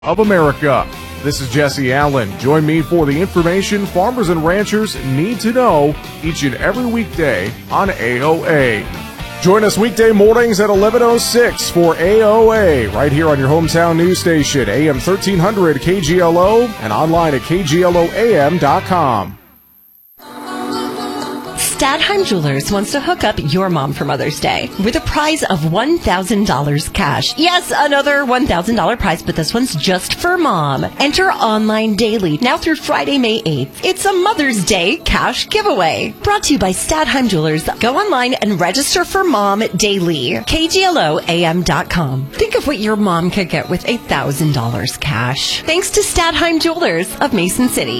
of America. This is Jesse Allen. Join me for the information farmers and ranchers need to know each and every weekday on AOA. Join us weekday mornings at 11:06 for AOA, right here on your hometown news station, AM 1300 KGLO, and online at KGLOAM.com. Stadheim Jewelers wants to hook up your mom for Mother's Day with a prize of $1,000 cash. Yes, another $1,000 prize, but this one's just for mom. Enter online daily, now through Friday, May 8th. It's a Mother's Day cash giveaway. Brought to you by Stadheim Jewelers. Go online and register for mom daily. KGLOAM.com. Think of what your mom could get with $1,000 cash. Thanks to Stadheim Jewelers of Mason City.